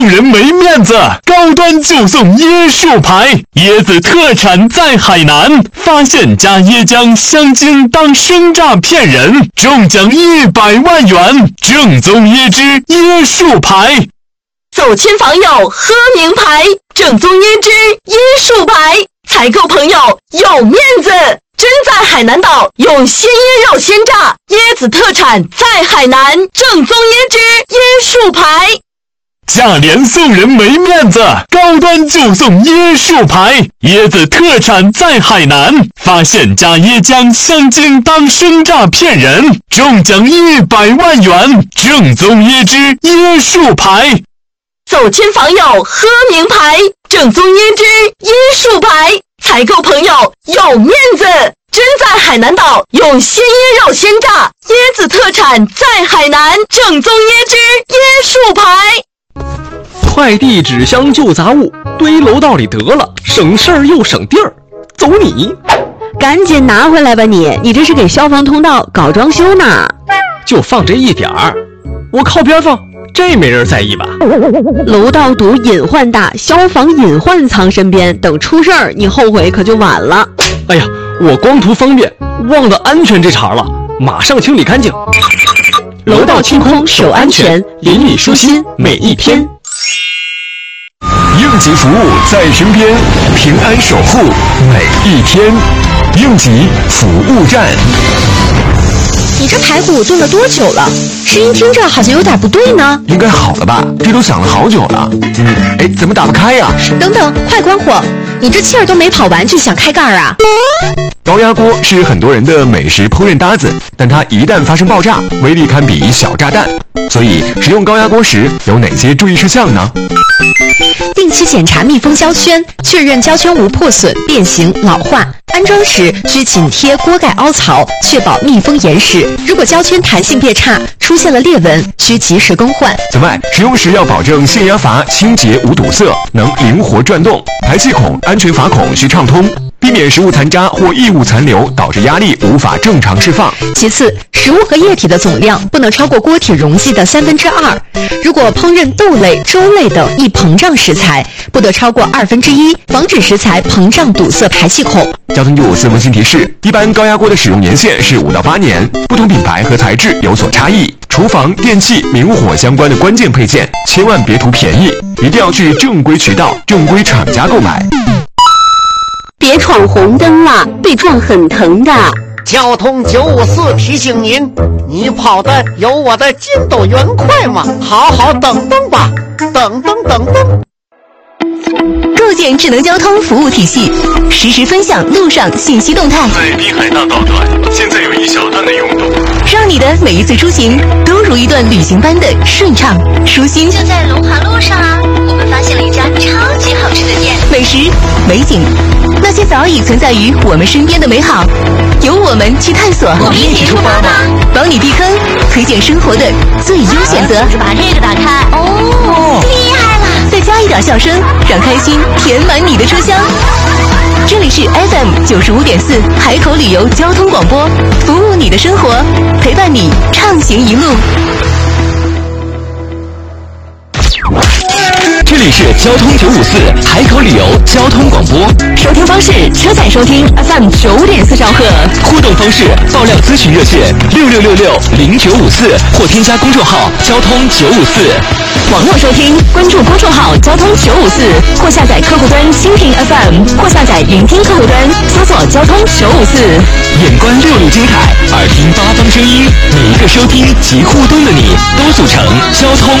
人没面子，高端就送椰树牌，椰子特产在海南，发现加椰浆香精当生榨骗人，中奖100万元，正宗椰汁椰树牌。 走亲访友喝名牌，正宗椰汁椰树牌，采购朋友有面子。真在海南岛用鲜椰肉鲜榨，椰子特产在海南，正宗椰汁椰树牌。 价廉送人没面子，高端就送椰树牌，椰子特产在海南，发现加椰浆香精当生榨骗人，中奖100万元，正宗椰汁椰树牌。 走亲访友喝名牌，正宗椰汁椰树牌，采购朋友有面子。真在海南岛用鲜椰肉鲜榨，椰子特产在海南，正宗椰汁椰树牌。 快递纸箱旧杂物堆楼道里得了，省事儿又省地儿。走你！ 赶紧拿回来吧你这是给消防通道搞装修呢。 就放这一点儿，我靠边放，这没人在意吧？ 楼道堵隐患大，消防隐患藏身边，等出事儿你后悔可就晚了。 哎呀，我光图方便忘了安全这茬了，马上清理干净。 楼道清空守安全，邻里舒心每一天。 应急服务在身边，平安守护每一天。应急服务站。 你这排骨炖了多久了？声音听着好像有点不对呢。 应该好了吧？这都想了好久了。怎么打不开呀？ 等等，快关火！你这气儿都没跑完就想开盖啊？ 高压锅是很多人的美食烹饪搭子，但它一旦发生爆炸，威力堪比小炸弹。所以使用高压锅时有哪些注意事项呢？ 定期检查密封胶圈，确认胶圈无破损、变形、老化。安装时需紧贴锅盖凹槽，确保密封严实。如果胶圈弹性变差，出现了裂纹，需及时更换。 此外，使用时要保证泄压阀清洁无堵塞，能灵活转动；排气孔、安全阀孔需畅通，避免食物残渣或异物残留导致压力无法正常释放。 其次，食物和液体的总量不能超过锅体容积的2/3。如果烹饪豆类、粥类等易膨胀食材，不得超过1/2，防止食材膨胀堵塞排气孔。 交通954温馨提示：一般高压锅的使用年限是5到8年，不同品牌和材质有所差异。厨房、电器、明火相关的关键配件，千万别图便宜，一定要去正规渠道、正规厂家购买。 别闯红灯了，被撞很疼的。 交通954提醒您，你跑的有我的筋斗云快吗？好好等等吧，等。 构建智能交通服务体系，实时分享路上信息动态。 在滨海大道段，现在有一小段的拥堵， 让你的每一次出行都如一段旅行般的顺畅舒心。 就在龙华路上啊，我们发现了一家超级好吃的店， 美食、美景，那些早已存在于我们身边的美好，由我们去探索。 我们一起出发吧， 帮你避坑，推荐生活的最优选择。 就是把这个打开，哦，厉害了！ 再加一点笑声，让开心填满你的车厢。这里是 FM 95.4海口旅游交通广播，服务你的生活，陪伴你畅行一路。 这里是交通954海口旅游交通广播， 收听方式：车载收听 FM 95.4兆赫。 互动方式：爆料咨询热线66660954或添加公众号交通954。 网络收听，关注公众号交通954，或下载客户端蜻蜓 FM， 或下载聆听客户端，搜索交通954。 眼观6路精彩，耳听8方声音，每一个收听及互动的你，都组成交通